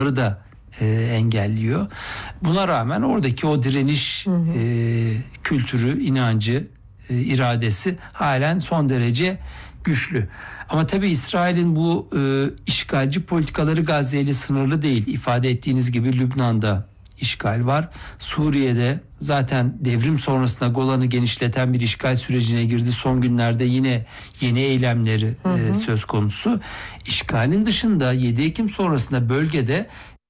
da engelliyor. Buna rağmen oradaki o direniş kültürü, inancı, iradesi halen son derece güçlü. Ama tabii İsrail'in bu işgalci politikaları Gazze ile sınırlı değil. İfade ettiğiniz gibi Lübnan'da işgal var. Suriye'de zaten devrim sonrasında Golan'ı genişleten bir işgal sürecine girdi. Son günlerde yine yeni eylemleri söz konusu. İşgalin dışında 7 Ekim sonrasında bölgede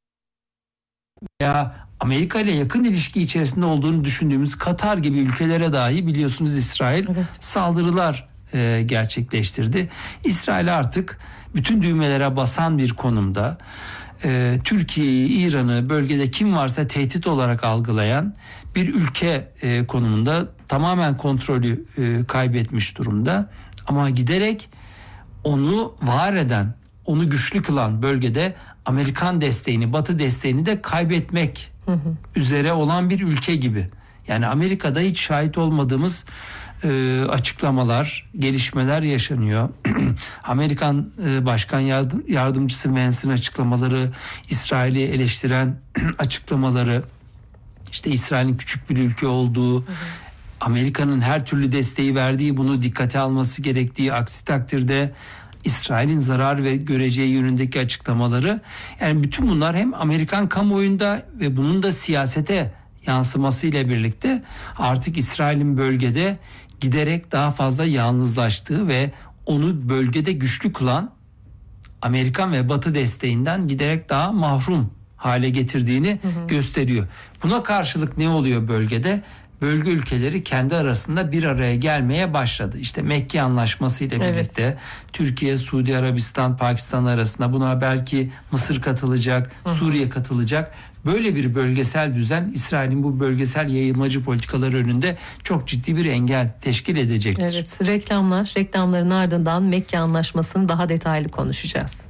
veya Amerika ile yakın ilişki içerisinde olduğunu düşündüğümüz Katar gibi ülkelere dahi biliyorsunuz İsrail saldırılar gerçekleştirdi. İsrail artık bütün düğmelere basan bir konumda. Türkiye'yi, İran'ı, bölgede kim varsa tehdit olarak algılayan bir ülke konumunda, tamamen kontrolü kaybetmiş durumda. Ama giderek onu var eden, onu güçlü kılan bölgede Amerikan desteğini, Batı desteğini de kaybetmek üzere olan bir ülke gibi. Yani Amerika'da hiç şahit olmadığımız açıklamalar, gelişmeler yaşanıyor. Amerikan Başkan Yardımcısı Vance'in açıklamaları, İsrail'i eleştiren açıklamaları, işte İsrail'in küçük bir ülke olduğu, Amerika'nın her türlü desteği verdiği, bunu dikkate alması gerektiği, aksi takdirde İsrail'in zarar ve göreceği yönündeki açıklamaları. Yani bütün bunlar hem Amerikan kamuoyunda ve bunun da siyasete yansıması ile birlikte artık İsrail'in bölgede giderek daha fazla yalnızlaştığı ve onu bölgede güçlü kılan Amerikan ve Batı desteğinden giderek daha mahrum hale getirdiğini gösteriyor. Buna karşılık ne oluyor bölgede? Bölge ülkeleri kendi arasında bir araya gelmeye başladı. İşte Mekke Anlaşması ile birlikte Türkiye, Suudi Arabistan, Pakistan arasında, buna belki Mısır katılacak, Suriye katılacak. Böyle bir bölgesel düzen İsrail'in bu bölgesel yayılmacı politikaları önünde çok ciddi bir engel teşkil edecektir. Evet, reklamların ardından Mekke Anlaşması'nı daha detaylı konuşacağız.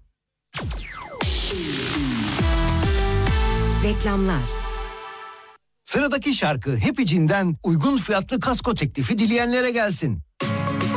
Reklamlar. Sıradaki şarkı Happy Jean'den uygun fiyatlı kasko teklifi dileyenlere gelsin.